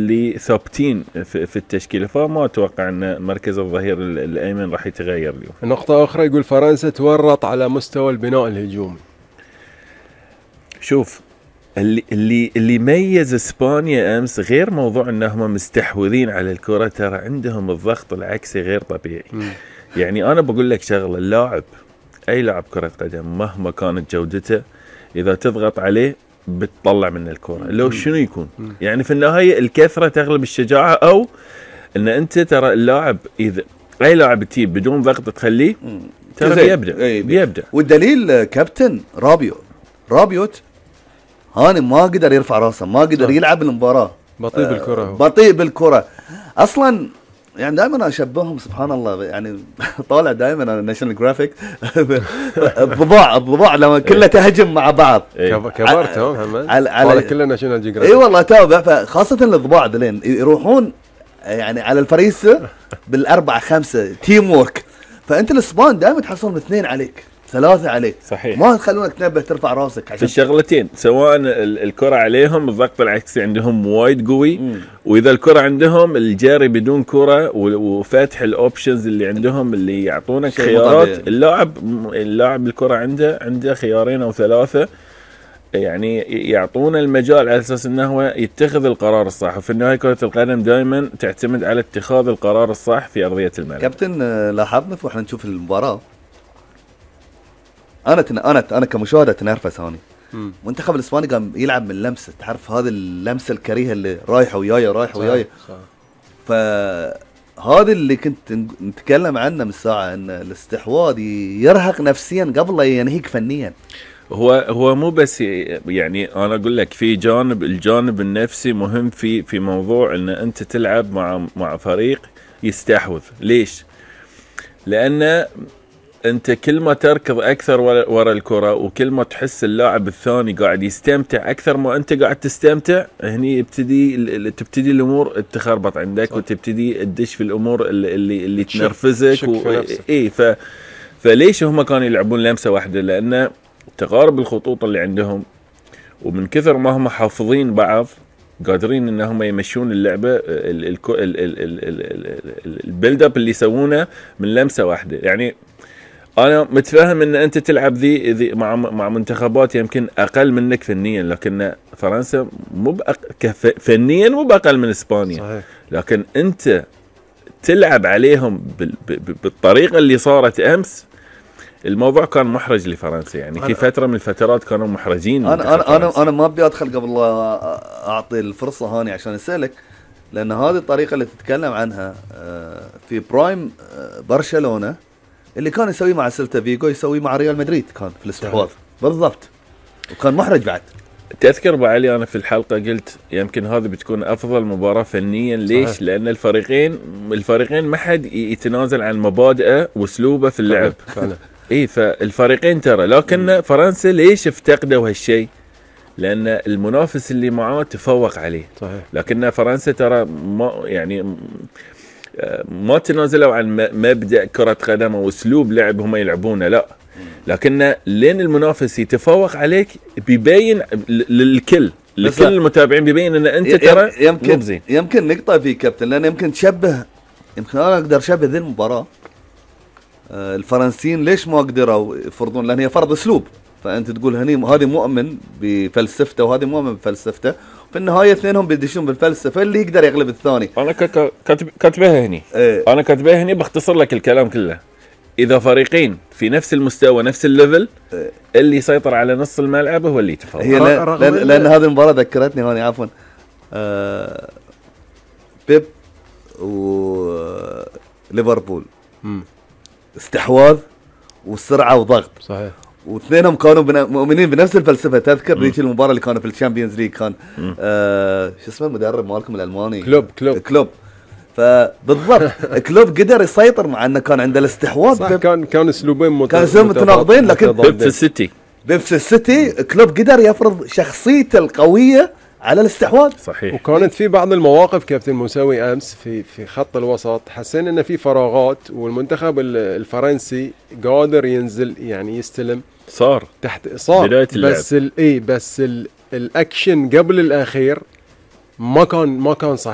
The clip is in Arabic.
اللي ثابتين في التشكيله، فما اتوقع ان مركز الظهير الايمن راح يتغير اليوم. نقطه اخرى يقول فرنسا تورط على مستوى البناء الهجومي. شوف اللي ميز اسبانيا امس غير موضوع انهم مستحوذين على الكره، ترى عندهم الضغط العكسي غير طبيعي. يعني انا بقول لك شغله، اللاعب اي لاعب كره قدم مهما كانت جودته اذا تضغط عليه بتطلع من الكره لو شنو يكون. يعني في النهايه الكثره تغلب الشجاعه، او ان انت ترى اللاعب اذا اي لاعب تجيب بدون ضغط تخليه ترى بيبدع. والدليل كابتن رابيوت هاني ما قدر يرفع راسه، ما قدر يلعب المباراه، بطيء بالكره اصلا. يعني دائما اشبههم سبحان الله، يعني طالع دائما انا ناشونال جرافيك الضباع لما كلها تهجم مع بعض. كبرتهم محمد على كلنا ناشونال جرافيك. اي والله تابع، فخاصه الضباع دلين يروحون يعني على الفريسه بال4-5 تيم وورك، فانت الاسبان دائما تحصلهم 2 عليك 3 عليك، صحيح، ما تخلونك تنبه ترفع راسك عشان في الشغلتين، سواء الكرة عليهم الضغط العكسي عندهم وايد قوي، واذا الكرة عندهم الجاري بدون كرة وفتح الاوبشنز اللي عندهم اللي يعطونك خيارات. اللاعب الكرة عنده خيارين او 3، يعني يعطون المجال على اساس انه هو يتخذ القرار الصح. وفي النهايه كرة القدم دائما تعتمد على اتخاذ القرار الصح في ارضية الملعب. كابتن لاحظنا واحنا نشوف المباراة، انا كمشاهده تنرفز هاني. منتخب الاسباني قام يلعب من لمسه، تعرف هذه اللمسه الكريهه اللي رايحه ويايا فهذا اللي كنت نتكلم عنه من ساعه، ان الاستحواذ يرهق نفسيا قبل لا ينهيك فنيا. هو مو بس، يعني انا اقول لك في الجانب النفسي مهم في موضوع ان انت تلعب مع فريق يستحوذ. ليش؟ لان انت كل ما تركض اكثر ورا الكره، وكل ما تحس اللاعب الثاني قاعد يستمتع اكثر ما انت قاعد تستمتع، هني تبتدي الامور تخربط عندك، وتبتدي تدش في الامور اللي تنرفزك فليش هم كانوا يلعبون لمسه واحده؟ لان تقارب الخطوط اللي عندهم، ومن كثر ما هم حافظين بعض قادرين انهم يمشون اللعبه البيلد اب اللي يسوونه من لمسه واحده. يعني انا متفاهم ان انت تلعب ذي مع منتخبات يمكن اقل منك فنيا، لكن فرنسا فنيا مو باقل من اسبانيا، صحيح. لكن انت تلعب عليهم بالطريقه اللي صارت امس، الموضوع كان محرج لفرنسا. يعني في فتره من الفترات كانوا محرجين. انا ما ابي ادخل قبل لا اعطي الفرصه هاني عشان اسالك، لان هذه الطريقه اللي تتكلم عنها في برايم برشلونه اللي كان يسوي مع سيلتا فيغو يسوي مع ريال مدريد، كان في الاستحواذ بالضبط، وكان محرج بعد. تذكر ابو علي انا في الحلقه قلت يمكن هذه بتكون افضل مباراه فنيا. ليش؟ صحيح. لان الفريقين ما حد يتنازل عن مبادئه واسلوبه في اللعب فعلا. فالفريقين ترى، لكن فرنسا ليش افتقدوا هالشيء؟ لان المنافس اللي معاه تفوق عليه، صحيح. لكن فرنسا ترى ما تنازلوا عن مبدأ كرة قدم واسلوب لعب هم يلعبونه، لا، لكن لين المنافس يتفوق عليك بيبين لكل المتابعين، بيبين ان انت ترى يمكن نقطة في كابتن، لان يمكن انا اقدر اشبه ذي المباراة. الفرنسيين ليش ما قدروا يفرضون؟ لان هي فرض اسلوب، فانت تقول هذه مؤمن بفلسفته وهذه مؤمن بفلسفته، في النهايه اثنينهم بيدشون بالفلسفه اللي يقدر يغلب الثاني. انا كاتبها هني. انا كاتبها هني بختصر لك الكلام كله. اذا فريقين في نفس المستوى نفس الليفل، اللي يسيطر على نص الملعب هو اللي يتفوق. لان هذه المباراه ذكرتني هوني عفوا بيب وليفربول، استحواذ وسرعه وضغط، صحيح. واثنينهم كانوا مؤمنين بنفس الفلسفه. تذكر ذيك المباراه اللي كانوا في الشامبيونز ليج، كان شو اسمه المدرب مالكم الالماني، كلوب. فبالضبط كلوب قدر يسيطر مع انه كان عنده الاستحواذ. صح، كان اسلوبين متناقضين، لكن بيب في السيتي كلوب قدر يفرض شخصيته القويه على الاستحواذ، صحيح. وكانت في بعض المواقف كابتن موسوي امس في خط الوسط حسينا ان في فراغات، والمنتخب الفرنسي قادر ينزل يعني يستلم، صار بداية اللعب. بس الاكشن قبل الاخير ما كان صح.